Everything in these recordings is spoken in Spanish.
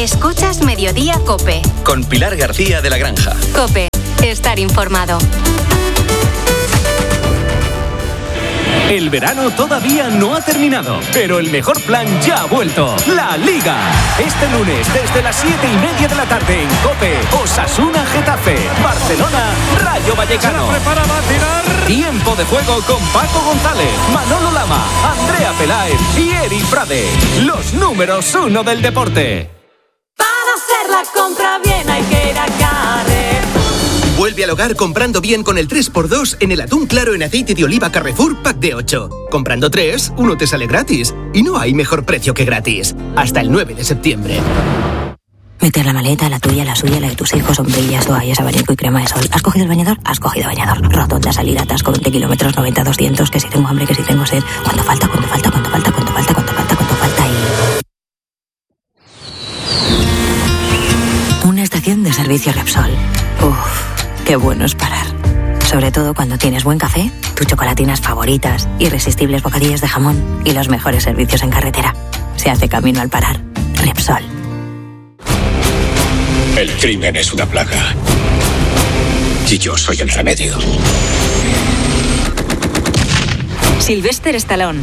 Escuchas Mediodía COPE. Con Pilar García de la Granja. COPE. Estar informado. El verano todavía no ha terminado, pero el mejor plan ya ha vuelto. La Liga. Este lunes, desde las 7:30 de la tarde en COPE, Osasuna Getafe, Barcelona, Rayo Vallecano. Se preparaba a tirar. Tiempo de juego con Paco González, Manolo Lama, Andrea Peláez y Eri Frade. Los números 1 del deporte. Para hacer la compra bien hay que ir a Carrefour. Vuelve al hogar comprando bien con el 3x2 en el atún claro en aceite de oliva Carrefour Pack de 8. Comprando 3, uno te sale gratis. Y no hay mejor precio que gratis. Hasta el 9 de septiembre. Meter la maleta, la tuya, la suya, la de tus hijos, sombrillas, toallas, abanico y crema de sol. ¿Has cogido el bañador? Has cogido bañador. Rotonda, salida, atasco, 20 kilómetros, 90, 200, que si tengo hambre, que si tengo sed. ¿Cuánto falta? ¿Cuánto falta? ¿Cuánto falta? ¿Cuánto falta? ¿Cuánto falta? ¿Cuánto falta? Y... una estación de servicio Repsol. Uff. Qué bueno es parar. Sobre todo cuando tienes buen café, tus chocolatinas favoritas, irresistibles bocadillos de jamón y los mejores servicios en carretera. Se hace camino al parar. Repsol. El crimen es una plaga. Y yo soy el remedio. Sylvester Stallone.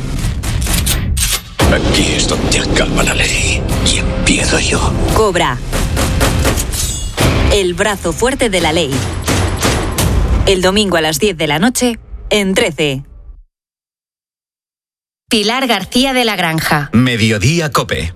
Aquí es donde acaba la ley. Y empiezo yo. Cobra. El brazo fuerte de la ley. El domingo a las 10 de la noche, en 13. Pilar García de la Granja. Mediodía COPE.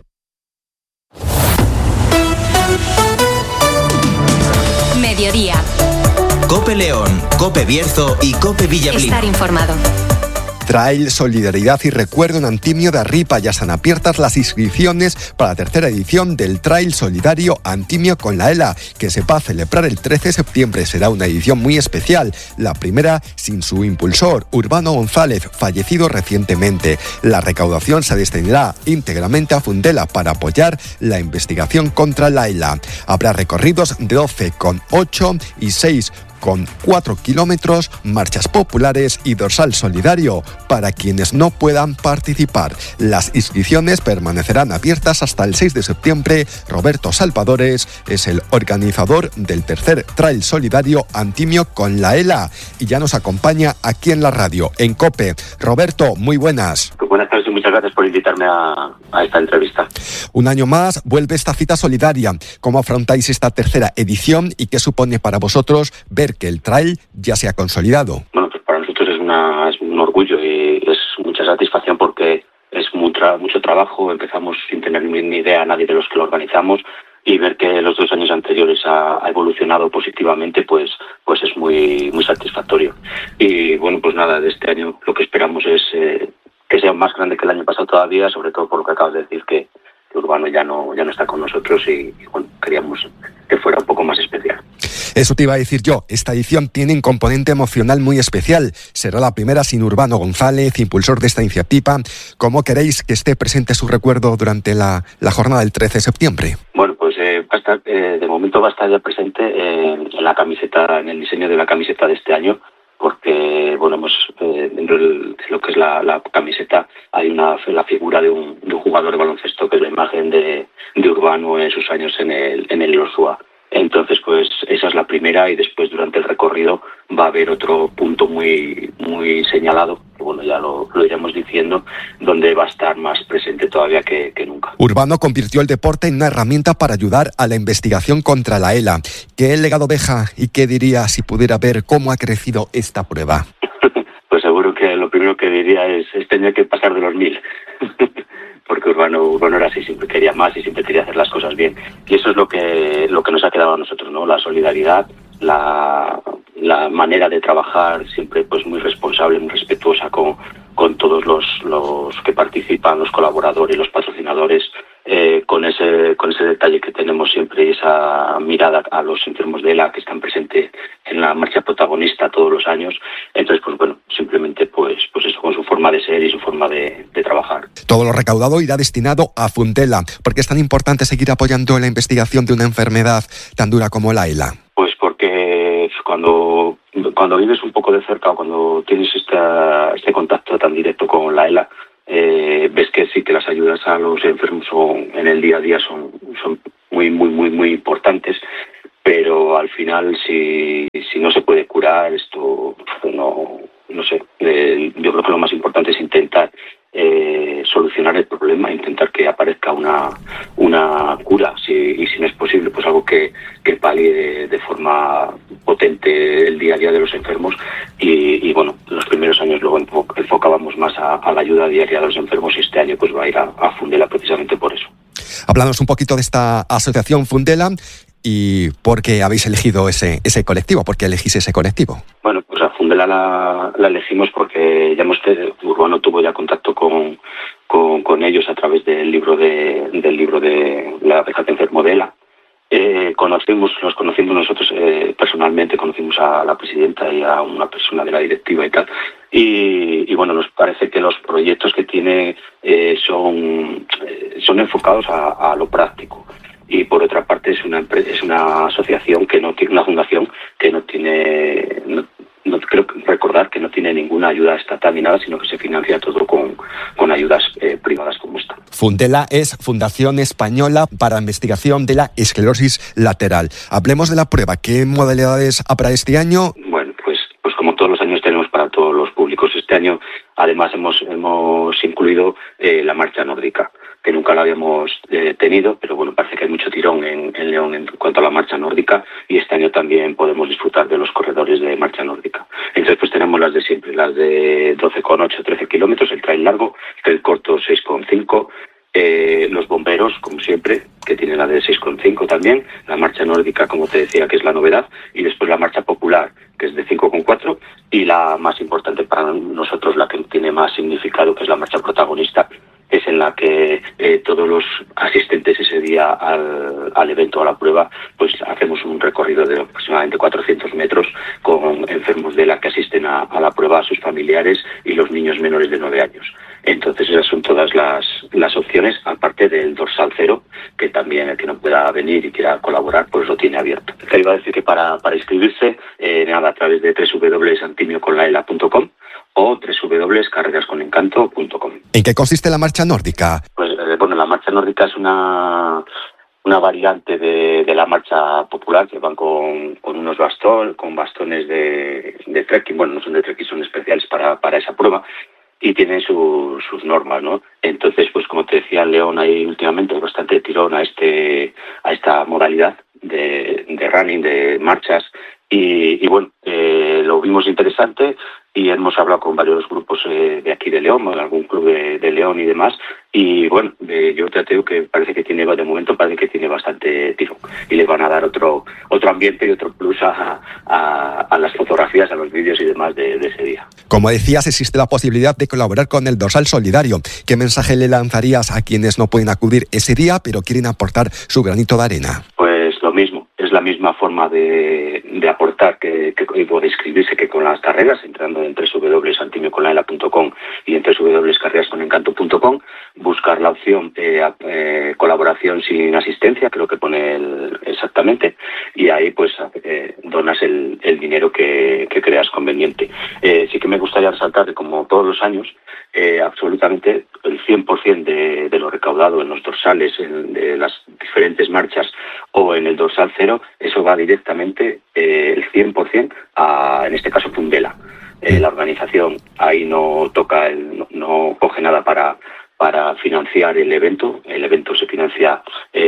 Mediodía. COPE León, COPE Bierzo y COPE Villablin. Estar informado. Trail, Solidaridad y Recuerdo en Antimio de Arripa. Ya están abiertas las inscripciones para la tercera edición del Trail Solidario Antimio con la ELA, que se va a celebrar el 13 de septiembre. Será una edición muy especial, la primera sin su impulsor, Urbano González, fallecido recientemente. La recaudación se destinará íntegramente a Fundela para apoyar la investigación contra la ELA. Habrá recorridos de 12,8 y 6,4 kilómetros, marchas populares y dorsal solidario para quienes no puedan participar. Las inscripciones permanecerán abiertas hasta el 6 de septiembre. Roberto Salvadores es el organizador del tercer Trail Solidario Antimio con la ELA y ya nos acompaña aquí en la radio, en COPE. Roberto, muy buenas. Buenas tardes y muchas gracias por invitarme a esta entrevista. Un año más vuelve esta cita solidaria. ¿Cómo afrontáis esta tercera edición y qué supone para vosotros ver que el trail ya se ha consolidado? Bueno, pues para nosotros es un orgullo y es mucha satisfacción porque es mucho trabajo. Empezamos sin tener ni idea nadie de los que lo organizamos y ver que los 2 años anteriores ha evolucionado positivamente, pues es muy satisfactorio. Y bueno, pues nada, de este año lo que esperamos es que sea más grande que el año pasado todavía, sobre todo por lo que acabas de decir, que Urbano ya no está con nosotros y bueno, queríamos que fuera un poco más especial. Eso te iba a decir yo, esta edición tiene un componente emocional muy especial. Será la primera sin Urbano González, impulsor de esta iniciativa. ¿Cómo queréis que esté presente su recuerdo durante la jornada del 13 de septiembre? Bueno, pues de momento va a estar ya presente en la camiseta, en el diseño de la camiseta de este año, porque bueno, dentro de lo que es la camiseta hay la figura de un jugador de baloncesto que es la imagen de Urbano en sus años en el Elosúa. Entonces, pues esa es la primera y después durante el recorrido va a haber otro punto muy señalado, que bueno, ya lo iremos diciendo, donde va a estar más presente todavía que nunca. Urbano convirtió el deporte en una herramienta para ayudar a la investigación contra la ELA. ¿Qué legado deja y qué diría si pudiera ver cómo ha crecido esta prueba? Pues seguro que lo primero que diría es tener que pasar de los 1000. Porque Urbano era así, siempre quería más y siempre quería hacer las cosas bien. Y eso es lo que nos ha quedado a nosotros, ¿no? La solidaridad, la manera de trabajar siempre pues muy responsable, muy respetuosa con todos los que participan, los colaboradores, los patrocinadores, con ese detalle que tenemos siempre y esa mirada a los enfermos de ELA que están presentes en la marcha protagonista todos los años. Entonces, pues bueno, simplemente pues eso, con su forma de ser y su forma de trabajar. Todo lo recaudado irá destinado a Fundela. ¿Por qué es tan importante seguir apoyando la investigación de una enfermedad tan dura como la ELA? Pues porque cuando vives un poco de cerca o cuando tienes este contacto tan directo con la ELA, ves que sí que las ayudas a los enfermos en el día a día son muy importantes, pero al final si no se puede curar esto, no sé, yo creo que lo más importante es intentar solucionar el problema, intentar que aparezca una cura, y si no es posible, pues algo que palie de forma potente el día a día de los enfermos. Y bueno, los primeros años luego enfocábamos más a la ayuda diaria de los enfermos, y este año pues va a ir a Fundela precisamente por eso. Háblanos un poquito de esta asociación Fundela y por qué habéis elegido ese colectivo, por qué elegís ese colectivo. Bueno, pues a Fundela la elegimos porque Urbano tuvo ya contacto con ellos a través del libro de La vejez enfermo de ELA. Nos conocimos nosotros personalmente, conocimos a la presidenta y a una persona de la directiva y tal, y bueno, nos parece que los proyectos que tiene son enfocados a lo práctico. Y por otra parte es una asociación que no tiene, una fundación que no tiene, no creo recordar que no tiene ninguna ayuda estatal ni nada, sino que se financia todo con ayudas privadas como esta. Fundela es Fundación Española para la Investigación de la Esclerosis Lateral. Hablemos de la prueba. ¿Qué modalidades habrá este año? Bueno, pues como todos los años tenemos para todos los públicos. Este año además hemos incluido la marcha nórdica, que nunca la habíamos tenido, pero bueno, parece que hay mucho tirón en León en cuanto a la marcha nórdica, y este año también podemos disfrutar de los corredores de marcha nórdica. Entonces pues tenemos las de siempre, las de 12,8, 13 kilómetros, el trail largo, el corto 6,5, los bomberos, como siempre, que tiene la de 6,5 también, la marcha nórdica, como te decía, que es la novedad, y después la marcha popular, que es de 5,4, y la más importante para nosotros, la que tiene más significado, que es la marcha protagonista, es en la que todos los asistentes ese día al evento, a la prueba, pues hacemos un recorrido de aproximadamente 400 metros con enfermos de ELA que asisten a la prueba, a sus familiares y los niños menores de 9 años. Entonces esas son todas las opciones, aparte del dorsal cero, que también el que no pueda venir y quiera colaborar, pues lo tiene abierto. Te iba a decir que para inscribirse, a través de www.antimioconlaela.com o www.carrerasconencanto.com. ¿En qué consiste la marcha nórdica? Pues bueno, la marcha nórdica es una variante de la marcha popular, que van con unos bastones de trekking. Bueno, no son de trekking, son especiales para esa prueba, y tienen sus normas, ¿no? Entonces, pues como te decía, en León hay últimamente bastante tirón a esta modalidad de running, de marchas, y bueno, lo vimos interesante y hemos hablado con varios grupos de aquí de León, algún club de León y demás, y bueno, yo te digo que parece que tiene bastante tirón, y le van a dar otro ambiente y otro plus a las fotografías, a los vídeos y demás de ese día. Como decías, existe la posibilidad de colaborar con el Dorsal Solidario. ¿Qué mensaje le lanzarías a quienes no pueden acudir ese día pero quieren aportar su granito de arena? Pues lo mismo, es la misma forma de aportar que de inscribirse que con las carreras, entrando en www.antimioconlaela.com y en www.carrerasconencanto.com, buscar la opción de colaboración sin asistencia, creo que pone exactamente, y ahí pues donas el dinero que creas conveniente. Sí que me gustaría resaltar que, como todos los años, absolutamente el 100% de lo recaudado en los dorsales, de las diferentes marchas o en el dorsal cero, eso va directamente el 100% en este caso Fundela. La organización ahí no coge nada para financiar el evento. El evento se financia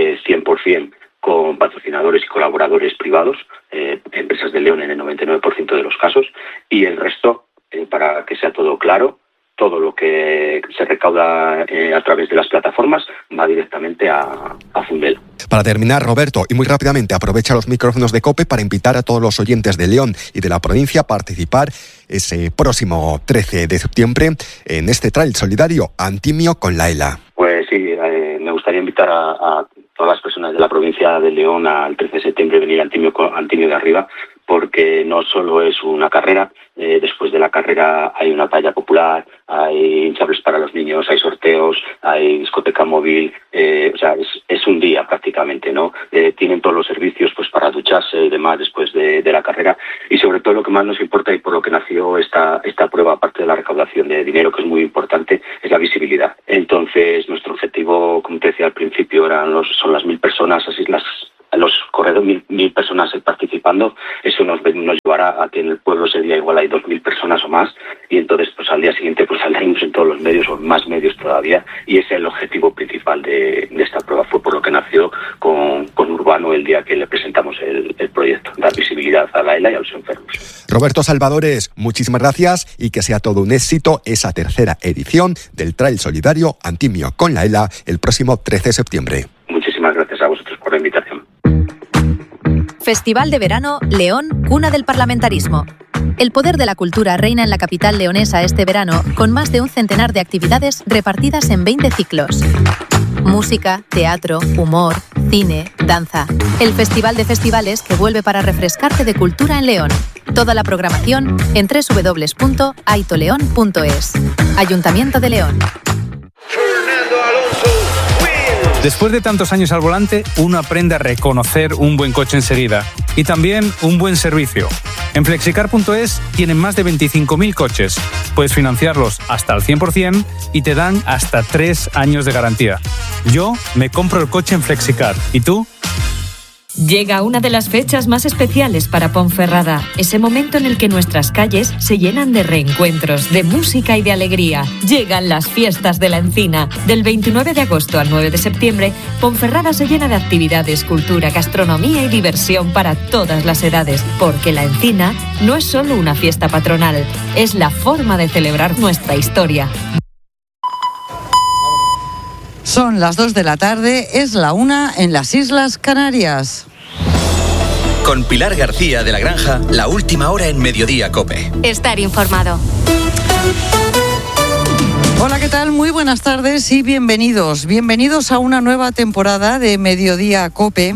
100% con patrocinadores y colaboradores privados, empresas de León en el 99% de los casos, y el resto, para que sea todo claro, todo lo que se recauda a través de las plataformas va directamente a Fundela. Para terminar, Roberto, y muy rápidamente, aprovecha los micrófonos de COPE para invitar a todos los oyentes de León y de la provincia a participar ese próximo 13 de septiembre en este trail solidario Antimio con la ELA. Pues sí, me gustaría invitar a todas las personas de la provincia de León al 13 de septiembre a venir a Antimio de Arriba, porque no solo es una carrera, después de la carrera hay una talla popular, hay hinchables para los niños, hay sorteos, hay discoteca móvil, o sea, es un día prácticamente. perfectamente, ¿no? Tienen todos los servicios pues para ducharse y demás después de la carrera, y sobre todo lo que más nos importa y por lo que nació esta prueba, aparte de la recaudación de dinero, que es muy importante, es la visibilidad. Entonces nuestro objetivo, como te decía al principio, son las 1.000 personas, así los corredores, 1.000 personas participando. Eso nos llevará a que en el pueblo ese día igual hay 2.000 personas o más, y entonces pues al día siguiente pues saldremos en todos los medios o más medios todavía, y ese es el objetivo principal de esta prueba. Fue por lo que nació con Urbano el día que le presentamos el proyecto, dar visibilidad a la ELA y a los enfermos. Roberto Salvadores, muchísimas gracias y que sea todo un éxito esa tercera edición del Trail Solidario Antimio con la ELA el próximo 13 de septiembre. Muchísimas gracias a vosotros por la invitación. Festival de Verano León, cuna del parlamentarismo. El poder de la cultura reina en la capital leonesa este verano, con más de un centenar de actividades repartidas en 20 ciclos. Música, teatro, humor, cine, danza. El Festival de Festivales que vuelve para refrescarte de cultura en León. Toda la programación en www.aitoleon.es. Ayuntamiento de León. Después de tantos años al volante, uno aprende a reconocer un buen coche enseguida y también un buen servicio. En Flexicar.es tienen más de 25.000 coches. Puedes financiarlos hasta al 100% y te dan hasta 3 años de garantía. Yo me compro el coche en Flexicar. ¿Y tú? Llega una de las fechas más especiales para Ponferrada, ese momento en el que nuestras calles se llenan de reencuentros, de música y de alegría. Llegan las fiestas de la Encina. Del 29 de agosto al 9 de septiembre, Ponferrada se llena de actividades, cultura, gastronomía y diversión para todas las edades, porque la Encina no es solo una fiesta patronal, es la forma de celebrar nuestra historia. Son las 2 de la tarde, es la 1 en las Islas Canarias. Con Pilar García de la Granja, la última hora en Mediodía COPE. Estar informado. Hola, ¿qué tal? Muy buenas tardes y bienvenidos. Bienvenidos a una nueva temporada de Mediodía COPE.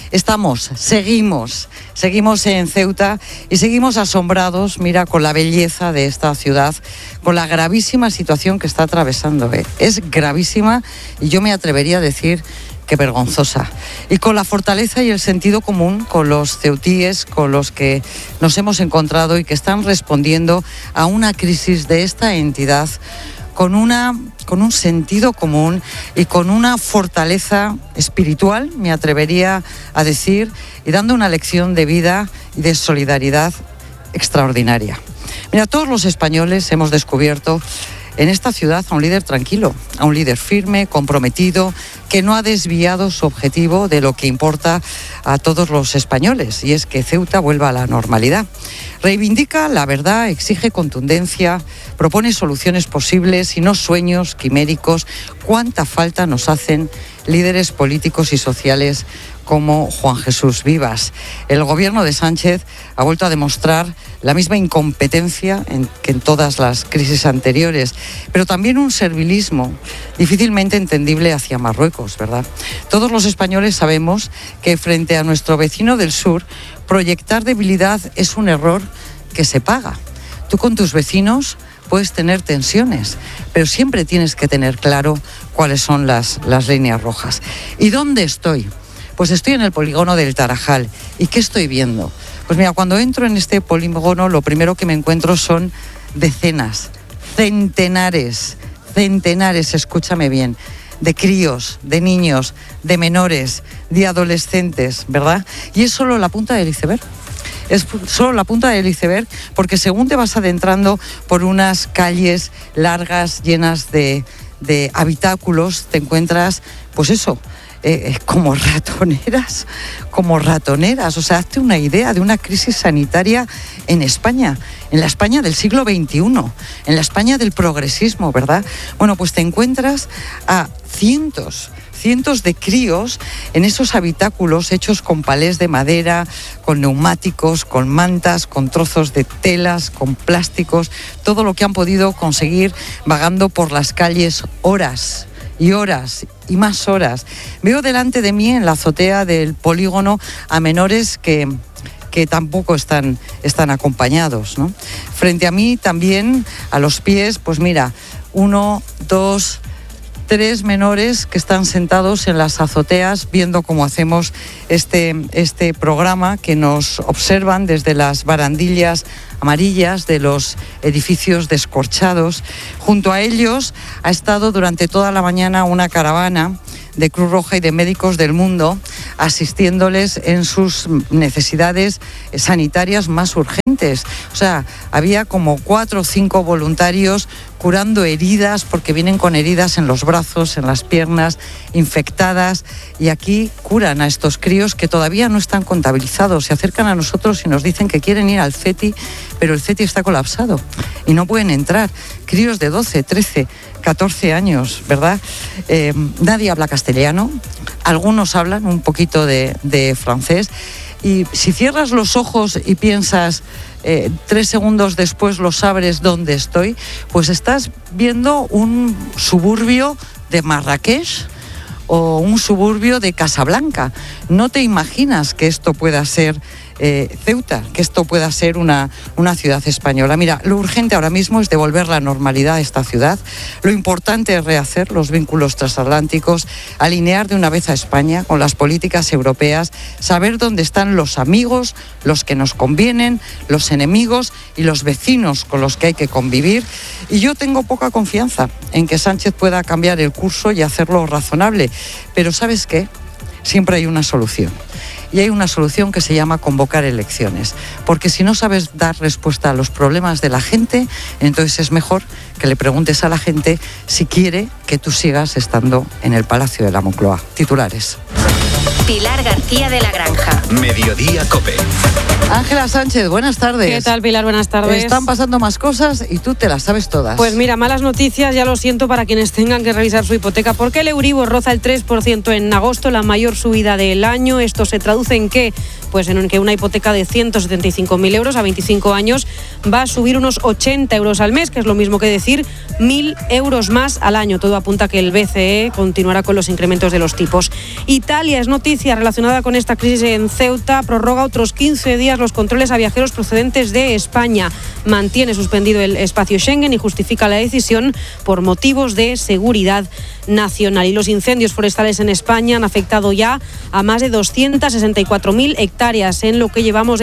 Seguimos en Ceuta y seguimos asombrados, mira, con la belleza de esta ciudad, con la gravísima situación que está atravesando. Es gravísima y yo me atrevería a decir que vergonzosa. Y con la fortaleza y el sentido común, con los ceutíes con los que nos hemos encontrado y que están respondiendo a una crisis de esta entidad, con un sentido común y con una fortaleza espiritual, me atrevería a decir, y dando una lección de vida y de solidaridad extraordinaria. Mira, todos los españoles hemos descubierto en esta ciudad a un líder tranquilo, a un líder firme, comprometido, que no ha desviado su objetivo de lo que importa a todos los españoles, y es que Ceuta vuelva a la normalidad. Reivindica la verdad, exige contundencia, propone soluciones posibles y no sueños quiméricos. ¿Cuánta falta nos hacen líderes políticos y sociales como Juan Jesús Vivas? El gobierno de Sánchez ha vuelto a demostrar la misma incompetencia que en todas las crisis anteriores, pero también un servilismo difícilmente entendible hacia Marruecos, ¿verdad? Todos los españoles sabemos que frente a nuestro vecino del sur, proyectar debilidad es un error que se paga. Tú con tus vecinos puedes tener tensiones, pero siempre tienes que tener claro cuáles son las líneas rojas. ¿Y dónde estoy? Pues estoy en el polígono del Tarajal. ¿Y qué estoy viendo? Pues mira, cuando entro en este polígono, lo primero que me encuentro son decenas, centenares, escúchame bien, de críos, de niños, de menores, de adolescentes, ¿verdad? Y es solo la punta del iceberg. Es solo la punta del iceberg, porque según te vas adentrando por unas calles largas, llenas de habitáculos, te encuentras, pues eso, como ratoneras. O sea, hazte una idea de una crisis sanitaria en España, en la España del siglo XXI, en la España del progresismo, ¿verdad? Bueno, pues te encuentras a cientos de críos en esos habitáculos hechos con palés de madera, con neumáticos, con mantas, con trozos de telas, con plásticos, todo lo que han podido conseguir vagando por las calles horas y horas y más horas. Veo delante de mí en la azotea del polígono a menores que tampoco están acompañados, ¿no? Frente a mí también, a los pies, pues mira, 1, 2, 3 menores que están sentados en las azoteas viendo cómo hacemos este programa, que nos observan desde las barandillas amarillas de los edificios descorchados. Junto a ellos ha estado durante toda la mañana una caravana de Cruz Roja y de médicos del mundo asistiéndoles en sus necesidades sanitarias más urgentes. O sea, había como 4 o 5 voluntarios curando heridas, porque vienen con heridas en los brazos, en las piernas, infectadas, y aquí curan a estos críos que todavía no están contabilizados. Se acercan a nosotros y nos dicen que quieren ir al CETI, pero el CETI está colapsado y no pueden entrar. Críos de 12, 13, 14 años, ¿verdad? Nadie habla castellano, algunos hablan un poquito de francés, y si cierras los ojos y piensas 3 segundos después los abres dónde estoy, pues estás viendo un suburbio de Marrakech o un suburbio de Casablanca. No te imaginas que esto pueda ser Ceuta, que esto pueda ser una ciudad española. Mira, lo urgente ahora mismo es devolver la normalidad a esta ciudad. Lo importante es rehacer los vínculos transatlánticos, alinear de una vez a España con las políticas europeas, saber dónde están los amigos, los que nos convienen, los enemigos y los vecinos con los que hay que convivir. Y yo tengo poca confianza en que Sánchez pueda cambiar el curso y hacerlo razonable. Pero ¿sabes qué? Siempre hay una solución. Y hay una solución que se llama convocar elecciones. Porque si no sabes dar respuesta a los problemas de la gente, entonces es mejor que le preguntes a la gente si quiere que tú sigas estando en el Palacio de la Moncloa. Titulares. Pilar García de la Granja. Mediodía COPE. Ángela Sánchez, buenas tardes. ¿Qué tal, Pilar? Buenas tardes. Están pasando más cosas y tú te las sabes todas. Pues mira, malas noticias, ya lo siento para quienes tengan que revisar su hipoteca, porque el Euribor roza el 3% en agosto, la mayor subida del año. Esto se traduce en qué? Pues en que una hipoteca de 175.000 euros a 25 años va a subir unos 80 euros al mes, que es lo mismo que decir 1.000 euros más al año. Todo apunta a que el BCE continuará con los incrementos de los tipos. Italia es noticia relacionada con esta crisis en Ceuta. Prorroga otros 15 días los controles a viajeros procedentes de España. Mantiene suspendido el espacio Schengen y justifica la decisión por motivos de seguridad nacional. Y los incendios forestales en España han afectado ya a más de 264.000 hectáreas en lo que llevamos de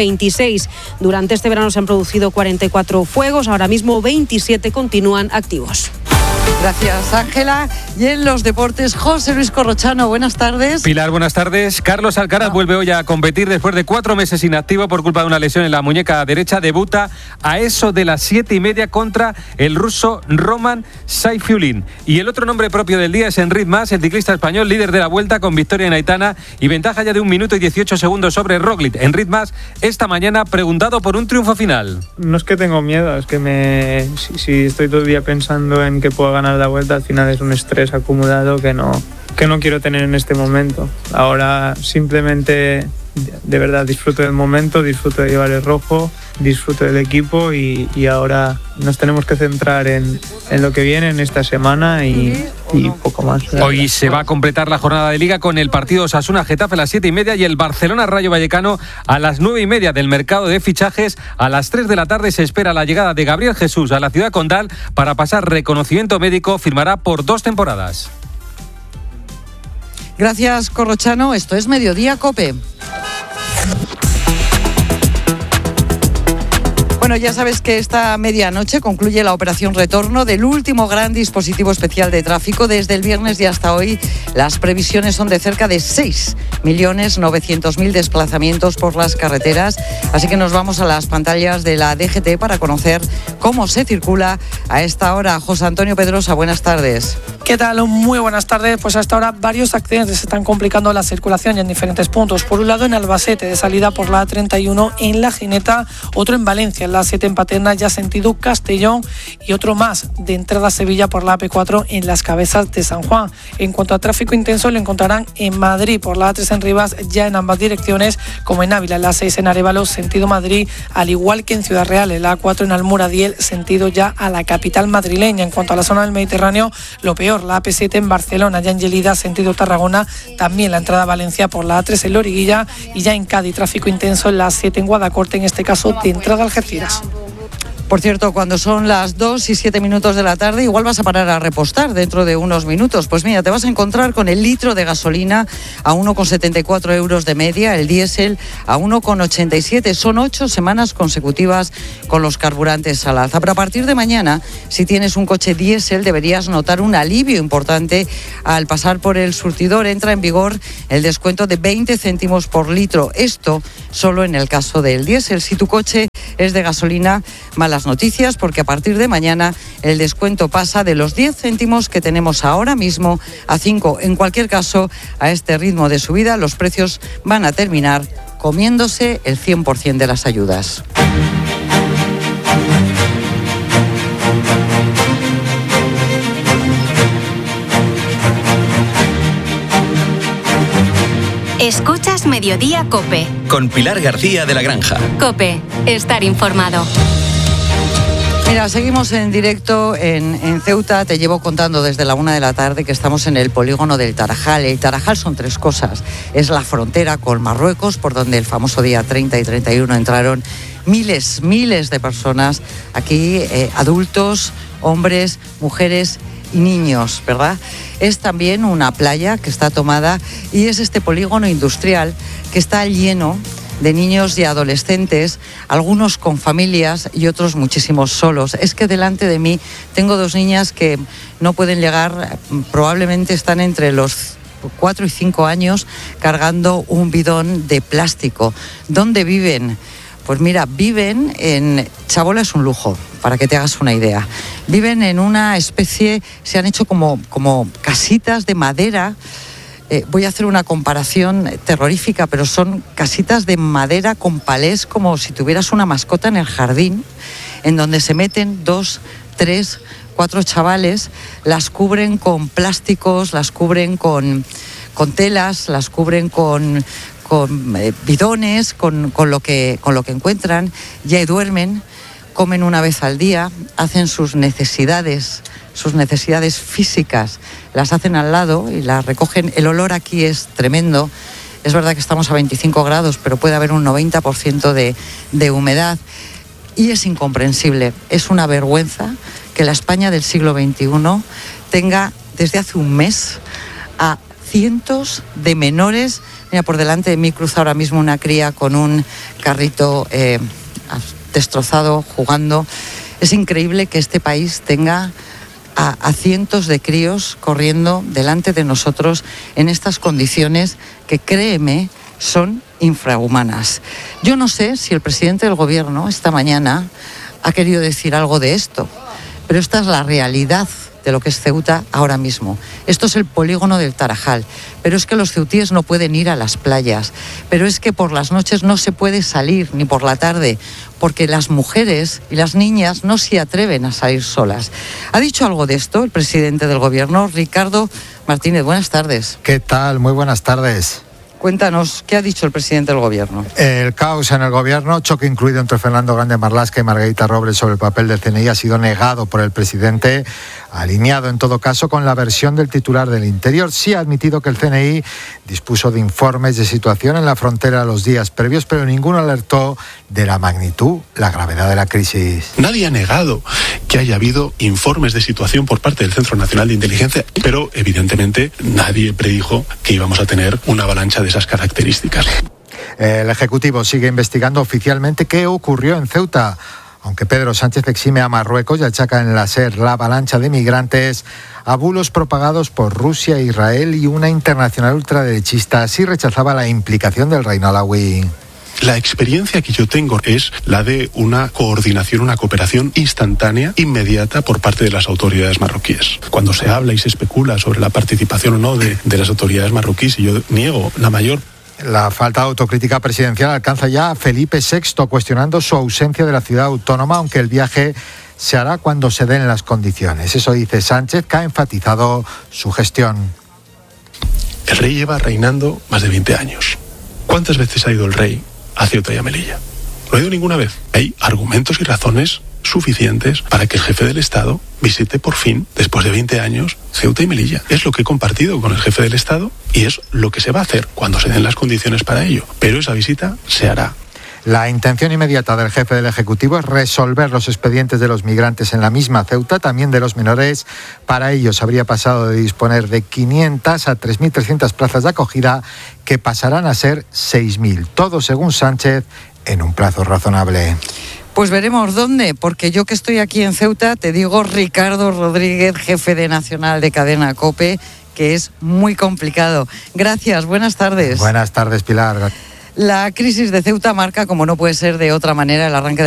2026. Durante este verano se han producido 44 fuegos, ahora mismo 27 continúan activos. Gracias, Ángela. Y en los deportes, José Luis Corrochano, buenas tardes. Pilar, buenas tardes. Carlos Alcaraz vuelve hoy a competir después de 4 meses inactivo por culpa de una lesión en la muñeca derecha. Debuta a eso de las 7:30 contra el ruso Roman Saifiulin. Y el otro nombre propio del día es Enric Mas, el ciclista español, líder de la Vuelta con victoria en Aitana y ventaja ya de 1 minuto y 18 segundos sobre Roglic. Enric Mas, esta mañana preguntado por un triunfo final. No es que tengo miedo, es que si estoy todo el día pensando en que puedo ganar la Vuelta, al final es un estrés acumulado que no quiero tener en este momento. Ahora simplemente de verdad disfruto del momento, disfruto de llevar el rojo, disfruto del equipo y ahora nos tenemos que centrar en lo que viene en esta semana y poco más. Hoy se va a completar la jornada de Liga con el partido Osasuna-Getafe a las 7:30 y el Barcelona-Rayo Vallecano a las 9:30 del mercado de fichajes. A las 3 de la tarde se espera la llegada de Gabriel Jesús a la ciudad condal para pasar reconocimiento médico. Firmará por 2 temporadas. Gracias, Corrochano. Esto es Mediodía COPE. Bueno, ya sabes que esta medianoche concluye la operación retorno del último gran dispositivo especial de tráfico. Desde el viernes y hasta hoy, las previsiones son de cerca de 6.900.000 desplazamientos por las carreteras. Así que nos vamos a las pantallas de la DGT para conocer cómo se circula a esta hora. José Antonio Pedrosa, buenas tardes. ¿Qué tal? Muy buenas tardes. Pues hasta ahora varios accidentes están complicando la circulación y en diferentes puntos. Por un lado en Albacete, de salida por la A31 en La Gineta, otro en Valencia, en la A7 en Paterna, ya sentido Castellón, y otro más de entrada a Sevilla por la AP4 en Las Cabezas de San Juan. En cuanto a tráfico intenso, lo encontrarán en Madrid por la A3 en Rivas, ya en ambas direcciones, como en Ávila, en la A6 en Arévalo, sentido Madrid, al igual que en Ciudad Real, en la A4 en Almuradiel, sentido ya a la capital madrileña. En cuanto a la zona del Mediterráneo, lo peor, la AP7 en Barcelona, ya en Gelida, sentido Tarragona, también la entrada a Valencia por la A3 en Loriguilla, y ya en Cádiz, tráfico intenso en la A7 en Guadacorte, en este caso de entrada a Algeciras. Por cierto, cuando son las 2:07 de la tarde, igual vas a parar a repostar dentro de unos minutos. Pues mira, te vas a encontrar con el litro de gasolina a 1,74 euros de media, el diésel a 1,87. Son 8 semanas consecutivas con los carburantes al alza. Pero a partir de mañana, si tienes un coche diésel, deberías notar un alivio importante al pasar por el surtidor. Entra en vigor el descuento de 20 céntimos por litro. Esto solo en el caso del diésel. Si tu coche es de gasolina, malas noticias, porque a partir de mañana el descuento pasa de los 10 céntimos que tenemos ahora mismo a 5. En cualquier caso, a este ritmo de subida, los precios van a terminar comiéndose el 100% de las ayudas. Escuchas Mediodía COPE. Con Pilar García de la Granja. COPE, estar informado. Mira, seguimos en directo en Ceuta. Te llevo contando desde la 1 de la tarde que estamos en el polígono del Tarajal. El Tarajal son 3 cosas. Es la frontera con Marruecos, por donde el famoso día 30 y 31 entraron miles de personas. Aquí adultos, hombres, mujeres y niños, ¿verdad? Es también una playa que está tomada y es este polígono industrial que está lleno de niños y adolescentes, algunos con familias y otros muchísimos solos. Es que delante de mí tengo 2 niñas que no pueden llegar, probablemente están entre los 4 y 5 años cargando un bidón de plástico. ¿Dónde viven? Pues mira, viven en... Chabola es un lujo, para que te hagas una idea. Viven en una especie, se han hecho como casitas de madera. Voy a hacer una comparación terrorífica, pero son casitas de madera con palés, como si tuvieras una mascota en el jardín, en donde se meten 2, 3, 4 chavales, las cubren con plásticos, las cubren con telas, las cubren con bidones, con lo que encuentran, y ahí duermen, comen una vez al día, hacen sus necesidades físicas, las hacen al lado y las recogen. El olor aquí es tremendo. Es verdad que estamos a 25 grados, pero puede haber un 90% de humedad. Y es incomprensible, es una vergüenza que la España del siglo XXI tenga desde hace un mes a cientos de menores. Mira, por delante de mí cruza ahora mismo una cría con un carrito destrozado, jugando. Es increíble que este país tenga a cientos de críos corriendo delante de nosotros en estas condiciones que, créeme, son infrahumanas. Yo no sé si el presidente del gobierno esta mañana ha querido decir algo de esto, pero esta es la realidad de lo que es Ceuta ahora mismo. Esto es el polígono del Tarajal, pero es que los ceutíes no pueden ir a las playas, pero es que por las noches no se puede salir, ni por la tarde, porque las mujeres y las niñas no se atreven a salir solas. ¿Ha dicho algo de esto el presidente del gobierno, Ricardo Martínez? Buenas tardes. ¿Qué tal? Muy buenas tardes. Cuéntanos, ¿qué ha dicho el presidente del gobierno? El caos en el gobierno, choque incluido entre Fernando Grande Marlaska y Margarita Robles sobre el papel del CNI, ha sido negado por el presidente, alineado en todo caso con la versión del titular del Interior. Sí ha admitido que el CNI dispuso de informes de situación en la frontera los días previos, pero ninguno alertó de la magnitud, la gravedad de la crisis. Nadie ha negado que haya habido informes de situación por parte del Centro Nacional de Inteligencia, pero evidentemente nadie predijo que íbamos a tener una avalancha de esas características. El Ejecutivo sigue investigando oficialmente qué ocurrió en Ceuta, aunque Pedro Sánchez exime a Marruecos y achaca en la SER la avalancha de migrantes a bulos propagados por Rusia, Israel y una internacional ultraderechista. Así rechazaba la implicación del reino alauí. La experiencia que yo tengo es la de una coordinación, una cooperación instantánea, inmediata por parte de las autoridades marroquíes. Cuando se habla y se especula sobre la participación o no de las autoridades marroquíes, y yo niego la mayor. La falta de autocrítica presidencial alcanza ya a Felipe VI, cuestionando su ausencia de la ciudad autónoma, aunque el viaje se hará cuando se den las condiciones. Eso dice Sánchez, que ha enfatizado su gestión. El rey lleva reinando más de 20 años. ¿Cuántas veces ha ido el rey a Ceuta y a Melilla? No ha ido ninguna vez. Hay argumentos y razones suficientes para que el jefe del Estado visite por fin, después de 20 años, Ceuta y Melilla. Es lo que he compartido con el jefe del Estado y es lo que se va a hacer cuando se den las condiciones para ello. Pero esa visita se hará. La intención inmediata del jefe del Ejecutivo es resolver los expedientes de los migrantes en la misma Ceuta, también de los menores. Para ello se habría pasado de disponer de 500 a 3.300 plazas de acogida, que pasarán a ser 6.000. Todo según Sánchez, en un plazo razonable. Pues veremos dónde, porque yo que estoy aquí en Ceuta, te digo, Ricardo Rodríguez, jefe de Nacional de Cadena COPE, que es muy complicado. Gracias, buenas tardes. Buenas tardes, Pilar. La crisis de Ceuta marca, como no puede ser de otra manera, el arranque de